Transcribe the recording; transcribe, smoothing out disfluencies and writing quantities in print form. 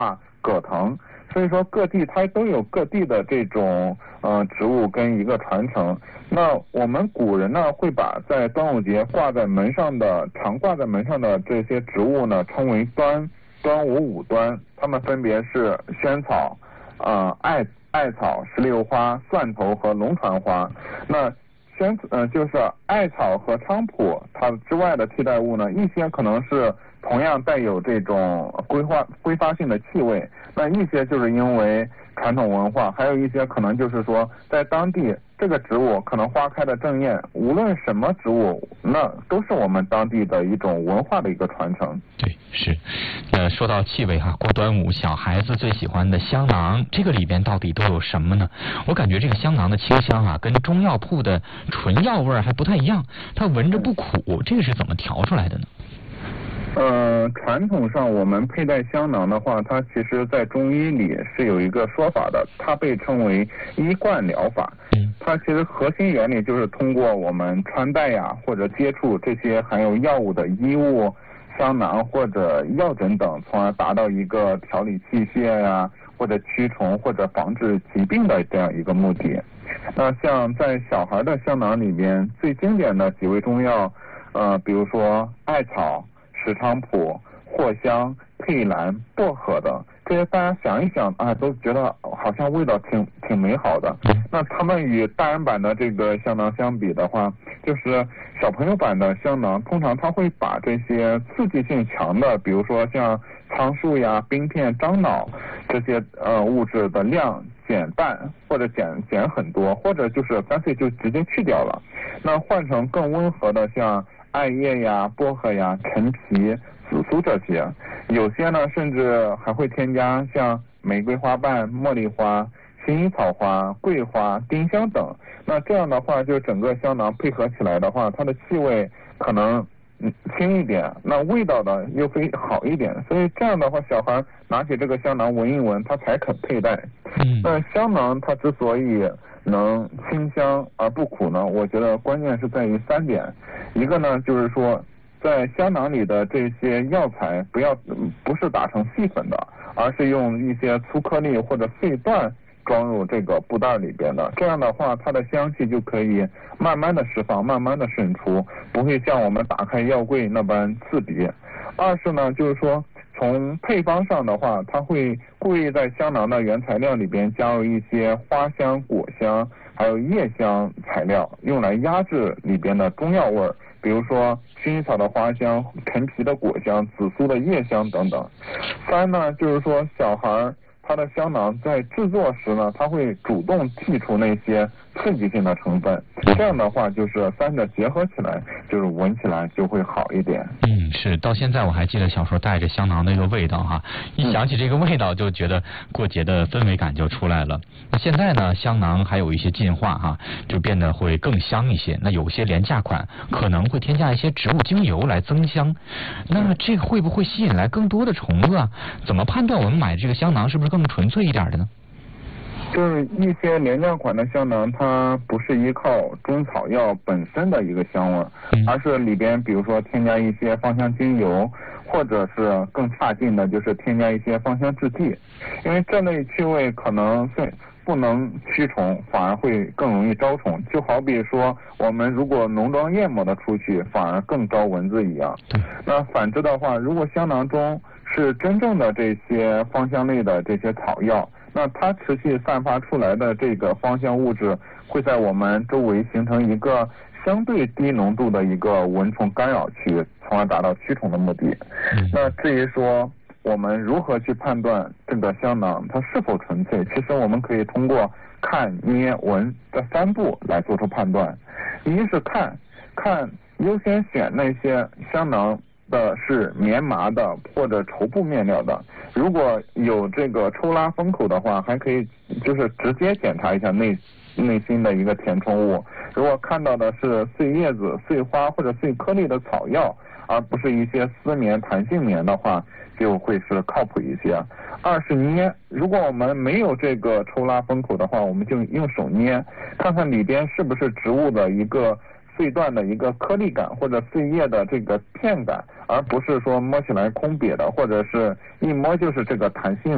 葛藤。所以说各地它都有各地的这种植物跟一个传承。那我们古人呢会把在端午节常挂在门上的这些植物呢称为端午五端，它们分别是萱草、艾草、石榴花、蒜头和龙船花。那就是艾草和菖蒲它之外的替代物呢，一些可能是同样带有这种挥发性的气味，那一些就是因为传统文化，还有一些可能就是说在当地这个植物可能花开的正艳，无论什么植物，那都是我们当地的一种文化的一个传承。 对，是。说到气味哈，过端午小孩子最喜欢的香囊，这个里边到底都有什么呢？我感觉这个香囊的清香啊，跟中药铺的纯药味还不太一样，它闻着不苦，这个是怎么调出来的呢？ 传统上我们佩戴香囊的话，它其实在中医里是有一个说法的，它被称为医冠疗法。它其实核心原理就是通过我们穿戴呀，或者接触这些含有药物的衣物、香囊或者药枕等，从而达到一个调理气血呀，或者驱虫或者防治疾病的这样一个目的。那像在小孩的香囊里边，最经典的几味中药，比如说艾草、石菖蒲、藿香、佩兰、薄荷等，这些大家想一想都觉得好像味道挺美好的。那他们与大人版的这个香囊相比的话，就是小朋友版的香囊，通常他会把这些刺激性强的，比如说像苍术呀、冰片、樟脑这些物质的量减半，或者减很多，或者就是干脆就直接去掉了。那换成更温和的像艾叶呀、薄荷呀、陈皮、紫苏这些，有些呢甚至还会添加像玫瑰花瓣、茉莉花、薰衣草花、桂花、丁香等。那这样的话，就整个香囊配合起来的话，它的气味可能轻一点，那味道呢又会好一点。所以这样的话，小孩拿起这个香囊闻一闻，他才肯佩戴。那香囊它之所以能清香而不苦呢，我觉得关键是在于3点。一个呢就是说，在香囊里的这些药材不是打成细粉的，而是用一些粗颗粒或者碎段装入这个布袋里边的，这样的话它的香气就可以慢慢的释放，慢慢的渗出，不会像我们打开药柜那般刺鼻。二是呢就是说，从配方上的话，它会故意在香囊的原材料里边加入一些花香、果香还有叶香材料，用来压制里边的中药味，比如说薰衣草的花香、陈皮的果香、紫苏的叶香等等。3呢就是说，小孩它的香囊在制作时呢，它会主动剔除那些刺激性的成分，这样的话就是3者结合起来，就是闻起来就会好一点。 是，到现在我还记得小时候带着香囊那个味道哈，一想起这个味道就觉得过节的氛围感就出来了。那现在呢，香囊还有一些进化哈，就变得会更香一些。那有些廉价款可能会添加一些植物精油来增香，那这个会不会吸引来更多的虫子啊？怎么判断我们买这个香囊是不是更纯粹一点的呢？ 就是一些廉价款的香囊，它不是依靠中草药本身的一个香味，而是里边比如说添加一些芳香精油，或者是更差劲的就是添加一些芳香制剂，因为这类气味可能不能驱虫，反而会更容易招虫。就好比说我们如果浓妆艳抹的出去，反而更招蚊子一样。那反之的话，如果香囊中是真正的这些芳香类的这些草药，那它持续散发出来的这个芳香物质会在我们周围形成一个相对低浓度的一个蚊虫干扰区，从而达到驱虫的目的。那至于说我们如何去判断这个香囊它是否纯粹，其实我们可以通过看、捏、闻这3步来做出判断。一是看优先选那些香囊的是棉麻的或者绸布面料的，如果有这个抽拉封口的话，还可以就是直接检查一下内心的一个填充物。如果看到的是碎叶子、碎花或者碎颗粒的草药，而不是一些丝棉、弹性棉的话，就会是靠谱一些。二是捏，如果我们没有这个抽拉封口的话，我们就用手捏，看看里边是不是植物的一个碎段的一个颗粒感或者碎叶的这个片感，而不是说摸起来空瘪的，或者是一摸就是这个弹性